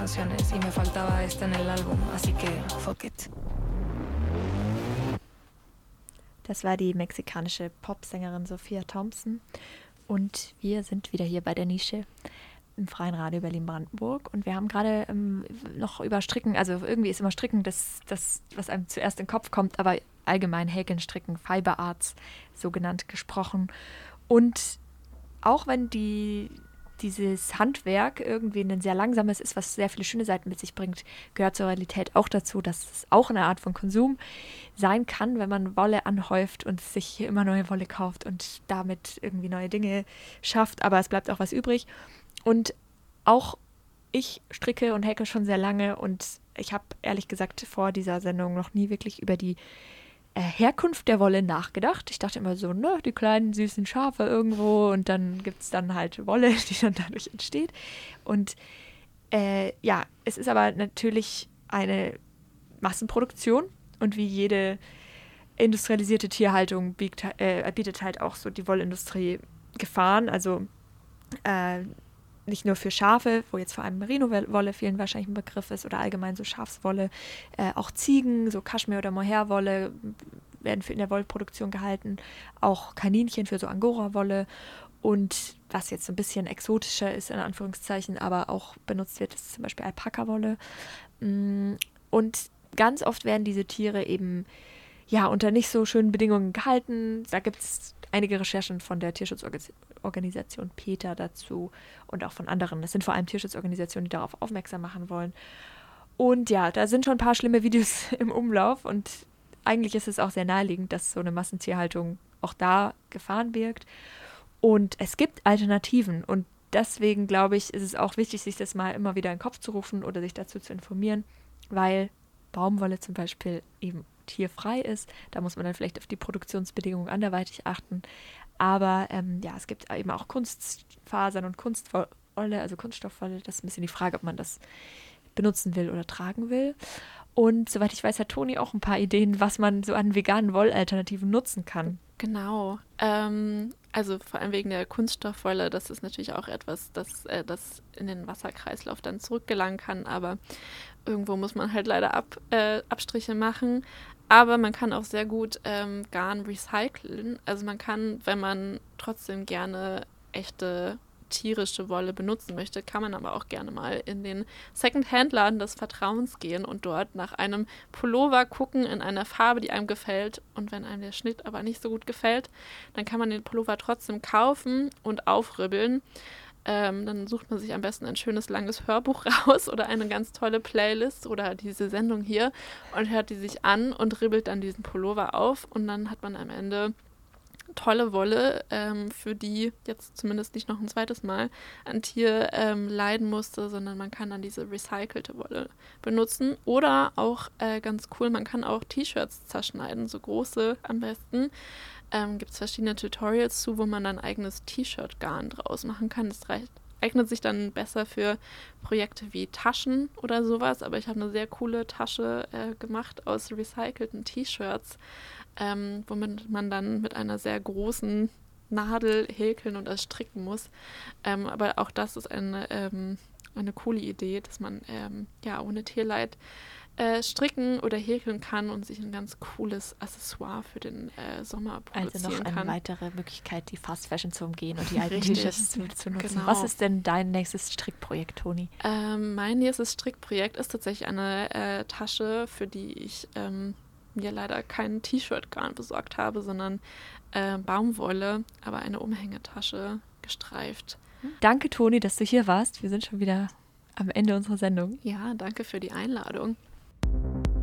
canciones y me faltaba esta en el álbum, así que fuck it. Das war die mexikanische Popsängerin Sophia Thompson und wir sind wieder hier bei der Nische im Freien Radio Berlin-Brandenburg und wir haben gerade noch über Stricken, also irgendwie ist immer Stricken das, was einem zuerst in den Kopf kommt, aber allgemein Häkelnstricken, Fiber Arts so genannt gesprochen und auch wenn dieses Handwerk irgendwie ein sehr langsames ist, was sehr viele schöne Seiten mit sich bringt, gehört zur Realität auch dazu, dass es auch eine Art von Konsum sein kann, wenn man Wolle anhäuft und sich immer neue Wolle kauft und damit irgendwie neue Dinge schafft, aber es bleibt auch was übrig. Und auch ich stricke und häkle schon sehr lange und ich habe ehrlich gesagt vor dieser Sendung noch nie wirklich über die Herkunft der Wolle nachgedacht. Ich dachte immer so, ne, die kleinen süßen Schafe irgendwo und dann gibt es dann halt Wolle, die dann dadurch entsteht. Und es ist aber natürlich eine Massenproduktion und wie jede industrialisierte Tierhaltung bietet halt auch so die Wollindustrie Gefahren. Also nicht nur für Schafe, wo jetzt vor allem Merino-Wolle vielen wahrscheinlich ein Begriff ist oder allgemein so Schafswolle, auch Ziegen, so Kaschmir- oder Mohair-Wolle werden in der Wollproduktion gehalten, auch Kaninchen für so Angora-Wolle und was jetzt so ein bisschen exotischer ist, in Anführungszeichen, aber auch benutzt wird, ist zum Beispiel Alpaka-Wolle. Und ganz oft werden diese Tiere eben unter nicht so schönen Bedingungen gehalten. Da gibt es einige Recherchen von der Tierschutzorganisation PETA dazu und auch von anderen. Das sind vor allem Tierschutzorganisationen, die darauf aufmerksam machen wollen. Und ja, da sind schon ein paar schlimme Videos im Umlauf und eigentlich ist es auch sehr naheliegend, dass so eine Massentierhaltung auch da Gefahren birgt. Und es gibt Alternativen und deswegen glaube ich, ist es auch wichtig, sich das mal immer wieder in den Kopf zu rufen oder sich dazu zu informieren, weil Baumwolle zum Beispiel eben tierfrei ist. Da muss man dann vielleicht auf die Produktionsbedingungen anderweitig achten. Aber es gibt eben auch Kunstfasern und Kunstwolle, also Kunststoffwolle. Das ist ein bisschen die Frage, ob man das benutzen will oder tragen will. Und soweit ich weiß, hat Toni auch ein paar Ideen, was man so an veganen Wollalternativen nutzen kann. Genau. Also vor allem wegen der Kunststoffwolle, das ist natürlich auch etwas, das in den Wasserkreislauf dann zurückgelangen kann, aber irgendwo muss man halt leider Abstriche machen. Aber man kann auch sehr gut Garn recyceln. Also man kann, wenn man trotzdem gerne echte tierische Wolle benutzen möchte, kann man aber auch gerne mal in den Second-Hand-Laden des Vertrauens gehen und dort nach einem Pullover gucken in einer Farbe, die einem gefällt. Und wenn einem der Schnitt aber nicht so gut gefällt, dann kann man den Pullover trotzdem kaufen und aufribbeln. Dann sucht man sich am besten ein schönes, langes Hörbuch raus oder eine ganz tolle Playlist oder diese Sendung hier und hört die sich an und ribbelt dann diesen Pullover auf. Und dann hat man am Ende tolle Wolle, für die jetzt zumindest nicht noch ein zweites Mal ein Tier leiden musste, sondern man kann dann diese recycelte Wolle benutzen. Oder auch ganz cool, man kann auch T-Shirts zerschneiden, so große am besten. Gibt es verschiedene Tutorials zu, wo man dann eigenes T-Shirt-Garn draus machen kann. Das eignet sich dann besser für Projekte wie Taschen oder sowas, aber ich habe eine sehr coole Tasche gemacht aus recycelten T-Shirts, womit man dann mit einer sehr großen Nadel häkeln und das stricken muss. Aber auch das ist eine coole Idee, dass man ohne Tierleid stricken oder häkeln kann und sich ein ganz cooles Accessoire für den Sommer produzieren Also noch eine kann. weitere Möglichkeit, die Fast Fashion zu umgehen und die alten Richtig, T-Shirts zu nutzen. genau. Was ist denn dein nächstes Strickprojekt, Toni? Mein nächstes Strickprojekt ist tatsächlich eine Tasche, für die ich mir leider kein T-Shirt-Garn besorgt habe, sondern Baumwolle, aber eine Umhängetasche gestreift. Danke, Toni, dass du hier warst. Wir sind schon wieder am Ende unserer Sendung. Ja, danke für die Einladung.